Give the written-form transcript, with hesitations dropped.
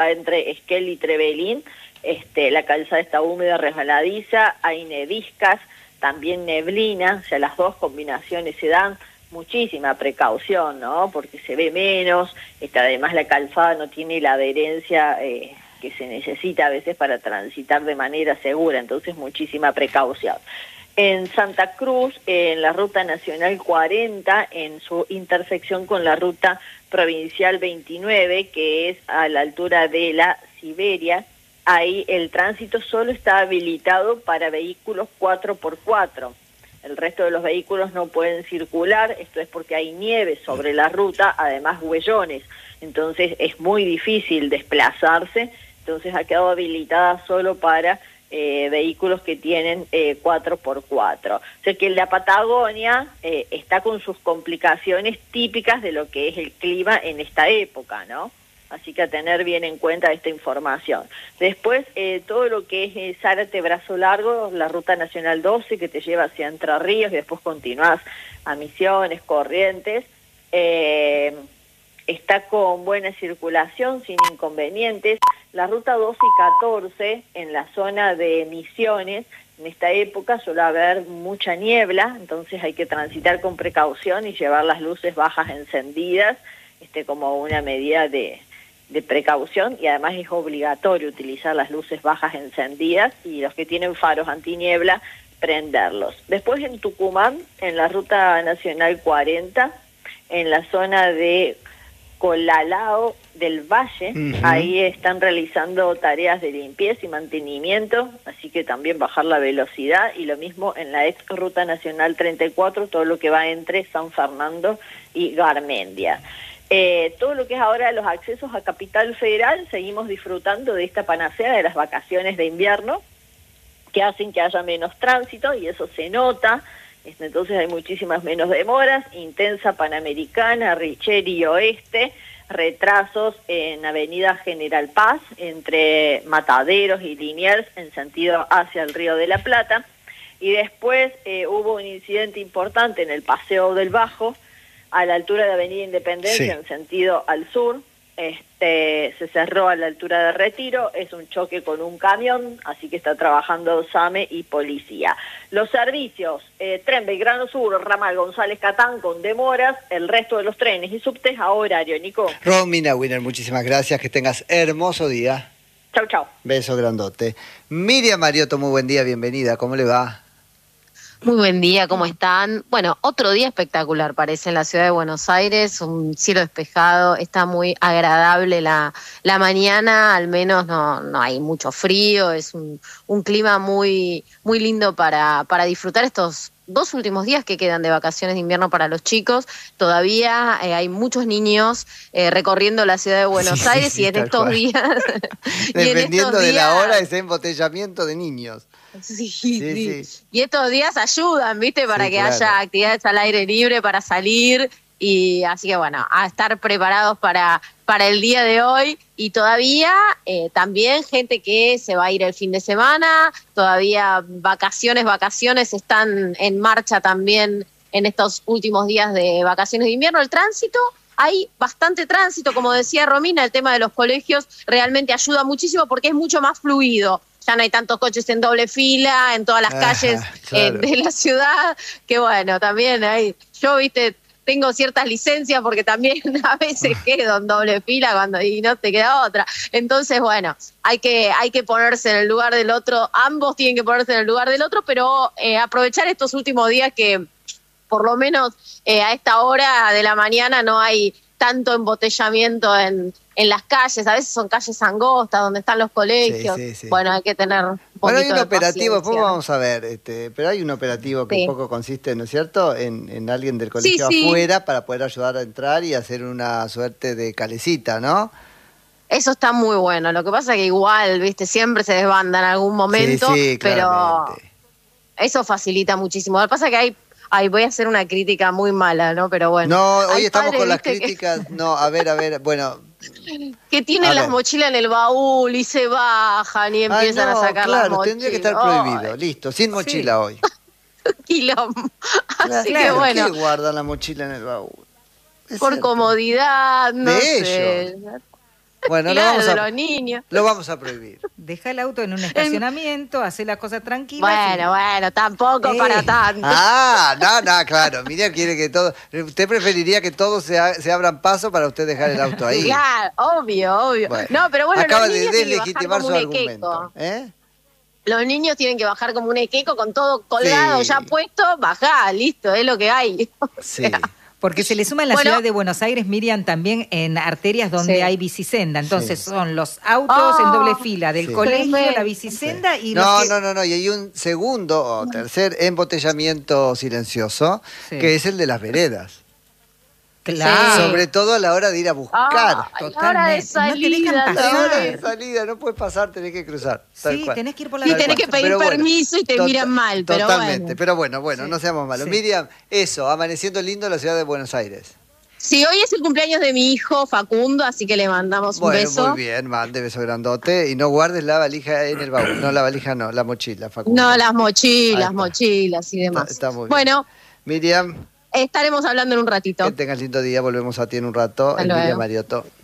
entre Esquel y Trevelin, la calzada está húmeda, resbaladiza, hay neviscas, también neblina, o sea, las dos combinaciones se dan. Muchísima precaución, ¿no? Porque se ve menos, además la calzada no tiene la adherencia que se necesita a veces para transitar de manera segura, entonces muchísima precaución. En Santa Cruz, en la Ruta Nacional 40, en su intersección con la Ruta Provincial 29, que es a la altura de la Siberia, ahí el tránsito solo está habilitado para vehículos 4x4. El resto de los vehículos no pueden circular, esto es porque hay nieve sobre la ruta, además huellones, entonces es muy difícil desplazarse, entonces ha quedado habilitada solo para vehículos que tienen 4x4. O sea que la Patagonia está con sus complicaciones típicas de lo que es el clima en esta época, ¿no? Así que a tener bien en cuenta esta información. Después, todo lo que es Zárate Brazo Largo, la Ruta Nacional 12, que te lleva hacia Entre Ríos y después continúas a Misiones, Corrientes, está con buena circulación, sin inconvenientes. La Ruta 12 y 14, en la zona de Misiones, en esta época suele haber mucha niebla, entonces hay que transitar con precaución y llevar las luces bajas encendidas, como una medida de precaución, y además es obligatorio utilizar las luces bajas encendidas y los que tienen faros antiniebla, prenderlos. Después en Tucumán, en la Ruta Nacional 40, en la zona de Colalao del Valle, ahí están realizando tareas de limpieza y mantenimiento, así que también bajar la velocidad, y lo mismo en la ex Ruta Nacional 34, todo lo que va entre San Fernando y Garmendia. Todo lo que es ahora los accesos a Capital Federal, seguimos disfrutando de esta panacea de las vacaciones de invierno, que hacen que haya menos tránsito, y eso se nota, entonces hay muchísimas menos demoras, Intensa Panamericana, Richeri Oeste, retrasos en Avenida General Paz, entre Mataderos y Liniers, en sentido hacia el Río de la Plata, y después hubo un incidente importante en el Paseo del Bajo, a la altura de Avenida Independencia, en sentido al sur, se cerró a la altura de Retiro, es un choque con un camión, así que está trabajando SAME y policía. Los servicios, tren Belgrano Sur, ramal González Catán con demoras, el resto de los trenes y subtes a horario. Nico. Romina Winner, muchísimas gracias, que tengas hermoso día. Chau, chau. Beso grandote. Miriam Mariotto, muy buen día, bienvenida, ¿cómo le va? Muy buen día, ¿cómo están? Bueno, otro día espectacular parece en la ciudad de Buenos Aires, un cielo despejado, está muy agradable la mañana, al menos no hay mucho frío, es un clima muy lindo para disfrutar estos 2 últimos días que quedan de vacaciones de invierno para los chicos. Todavía hay muchos niños recorriendo la ciudad de Buenos Aires y en estos días... Dependiendo de la hora, ese embotellamiento de niños. Sí. Y estos días ayudan, ¿viste? Para que haya actividades al aire libre, para salir, y así que bueno, a estar preparados para el día de hoy. Y todavía también gente que se va a ir el fin de semana, todavía vacaciones están en marcha también en estos últimos días de vacaciones de invierno. El tránsito, hay bastante tránsito, como decía Romina, el tema de los colegios realmente ayuda muchísimo porque es mucho más fluido. Ya no hay tantos coches en doble fila en todas las calles de la ciudad, que bueno, también hay, yo tengo ciertas licencias porque también a veces quedo en doble fila y no te queda otra. Entonces, bueno, hay que ponerse en el lugar del otro, ambos tienen que ponerse en el lugar del otro, pero aprovechar estos últimos días que por lo menos a esta hora de la mañana no hay tanto embotellamiento en las calles, a veces son calles angostas donde están los colegios. Sí. Bueno, hay que tener un poquito hay un de operativo, paciencia. Después vamos a ver, pero hay un operativo que un poco consiste, ¿no es cierto?, en alguien del colegio afuera para poder ayudar a entrar y hacer una suerte de calecita, ¿no? Eso está muy bueno, lo que pasa es que igual, siempre se desbanda en algún momento, pero eso facilita muchísimo. Lo que pasa es que voy a hacer una crítica muy mala, ¿no? Pero bueno. No, hoy estamos con las críticas. No, a ver, bueno. Que tienen las mochilas en el baúl y se bajan y empiezan a sacar las mochilas. Tendría que estar prohibido. Listo, sin mochila hoy. Quilombo. Así que bueno. ¿Por qué guardan la mochila en el baúl? Por comodidad, no sé. Bueno, claro, de los niños. Lo vamos a prohibir. Deja el auto en un estacionamiento, hace las cosas tranquilas. Bueno, tampoco para tanto. No, claro. Miriam quiere que todo... ¿Usted preferiría que todos se abran paso para usted dejar el auto ahí? Claro, obvio. Bueno, no, pero bueno, acaba los niños de deslegitimar su argumento. Los niños tienen que bajar como un equeco con todo colgado, ya puesto, bajá, listo, es lo que hay. Sí. Porque se le suma en la ciudad de Buenos Aires, Miriam, también en arterias donde hay bicisenda. Entonces son los autos en doble fila del colegio, la bicisenda y No, y hay un segundo o tercer embotellamiento silencioso, que es el de las veredas. Claro. Sobre todo a la hora de ir a buscar. Totalmente. A la hora de salida. A la hora de salida, no puedes pasar, tenés que cruzar. Sí, tenés que ir por la y tenés que pedir permiso y te miran mal. Pero totalmente, pero bueno, no seamos malos. Miriam, eso, amaneciendo lindo en la ciudad de Buenos Aires. Sí, hoy es el cumpleaños de mi hijo Facundo, así que le mandamos un beso. Muy bien, mande beso grandote. Y no guardes la valija en el baúl. No, la valija no, la mochila, Facundo. No, las mochilas y demás. Está muy bien. Bueno, Miriam. Estaremos hablando en un ratito. Que tengas lindo día, volvemos a ti en un rato. Emilia Mariotto.